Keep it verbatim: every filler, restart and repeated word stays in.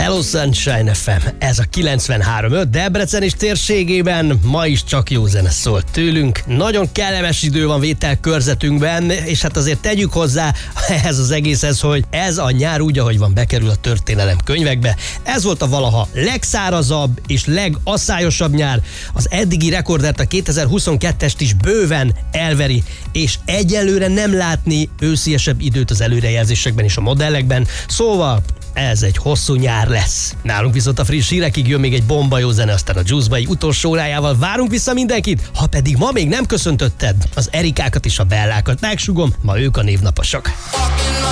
Hello Sunshine ef em, ez a kilencvenhárom öt Debrecen és térségében, ma is csak jó zene szólt tőlünk. Nagyon kellemes idő van vételkörzetünkben, és hát azért tegyük hozzá ehhez az egészhez, hogy ez a nyár úgy, ahogy van, bekerül a történelem könyvekbe. Ez volt a valaha legszárazabb és legasszályosabb nyár. Az eddigi rekordert, a kétezer-huszonkettest is bőven elveri, és egyelőre nem látni ősziesebb időt az előrejelzésekben és a modellekben, szóval ez egy hosszú nyár lesz. Nálunk viszont a friss hírekig jön még egy bomba jó zene, aztán a Juice utolsó órájával várunk vissza mindenkit. Ha pedig ma még nem köszöntötted az Erikákat és a Bellákat, megsugom, ma ők a névnaposok.